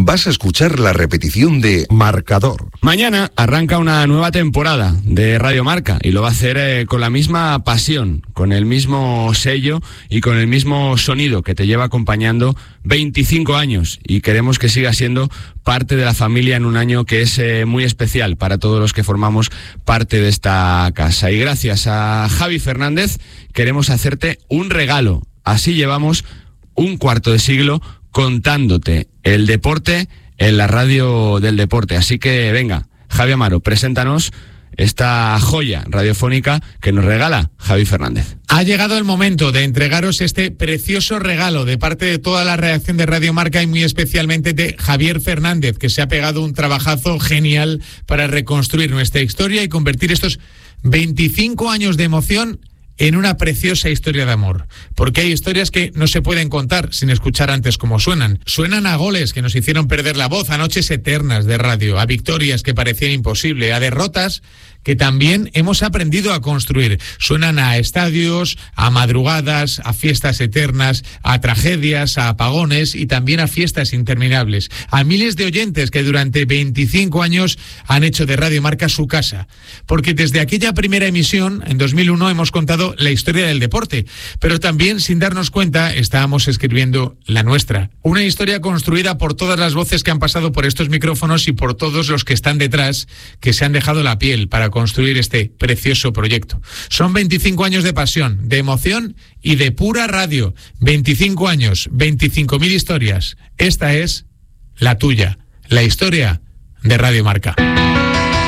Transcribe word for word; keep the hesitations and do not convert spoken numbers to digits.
vas a escuchar la repetición de Marcador. Mañana arranca una nueva temporada de Radio Marca y lo va a hacer eh, con la misma pasión, con el mismo sello y con el mismo sonido que te lleva acompañando veinticinco años, y queremos que siga siendo parte de la familia en un año que es eh, muy especial para todos los que formamos parte de esta casa. Y gracias a Javi Fernández queremos hacerte un regalo. Así llevamos un cuarto de siglo contándote el deporte en la radio del deporte. Así que venga, Javi Amaro, preséntanos esta joya radiofónica que nos regala Javi Fernández. Ha llegado el momento de entregaros este precioso regalo de parte de toda la redacción de Radio Marca y muy especialmente de Javier Fernández, que se ha pegado un trabajazo genial para reconstruir nuestra historia y convertir estos veinticinco años de emoción en una preciosa historia de amor. Porque hay historias que no se pueden contar sin escuchar antes cómo suenan. Suenan a goles que nos hicieron perder la voz, a noches eternas de radio, a victorias que parecían imposibles, a derrotas que también hemos aprendido a construir. Suenan a estadios, a madrugadas, a fiestas eternas, a tragedias, a apagones y también a fiestas interminables. A miles de oyentes que durante veinticinco años han hecho de Radio Marca su casa. Porque desde aquella primera emisión, en dos mil uno, hemos contado la historia del deporte, pero también, sin darnos cuenta, estábamos escribiendo la nuestra. Una historia construida por todas las voces que han pasado por estos micrófonos y por todos los que están detrás, que se han dejado la piel para construir este precioso proyecto. Son veinticinco años de pasión, de emoción y de pura radio. veinticinco años, veinticinco mil historias. Esta es la tuya, la historia de Radio Marca.